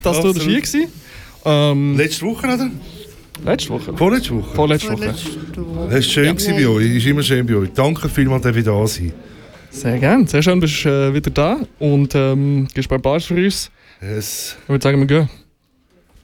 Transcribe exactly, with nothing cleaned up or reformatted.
dass du dabei warst. Ähm, Letzte Woche, oder? letzte Woche? Vorletzte Woche? Vorletzte Woche. Es war schön ja. bei euch, es ist immer schön bei euch. Danke vielmals, dass ihr da sein. Sehr gerne, sehr schön, bist du äh, wieder da und ähm, gehst bei Bars für uns. Yes. Ich würde sagen, wir gehen.